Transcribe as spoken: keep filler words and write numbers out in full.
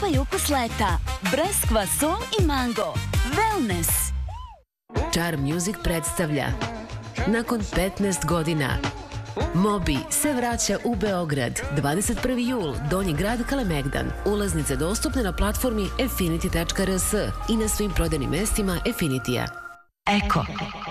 Novi ukus leta. Breskva, sol i mango. Wellness. Charm Music predstavlja nakon petnaest godina Mobi se vraća u Beograd. dvadeset prvi jul, Donji grad, Kalemegdan. Ulaznice dostupne na platformi affinity tačka r s i na svim prodajnim mestima Affinitija. Eko.